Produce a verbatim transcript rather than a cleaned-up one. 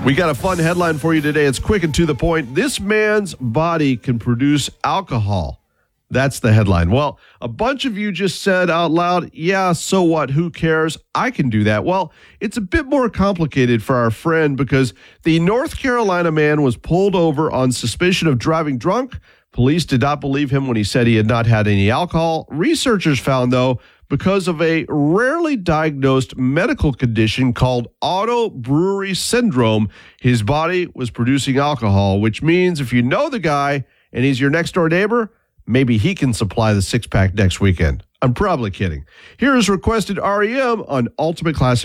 We got a fun headline for you today. It's quick and to the point. This man's body can produce alcohol. That's the headline. Well, a bunch of you just said out loud, yeah, so what? Who cares? I can do that. Well, it's a bit more complicated for our friend because the North Carolina man was pulled over on suspicion of driving drunk. Police did not believe him when he said he had not had any alcohol. Researchers found, though, because of a rarely diagnosed medical condition called auto brewery syndrome, his body was producing alcohol, which means if you know the guy and he's your next door neighbor, maybe he can supply the six-pack next weekend. I'm probably kidding. Here is requested R E M on Ultimate Classic.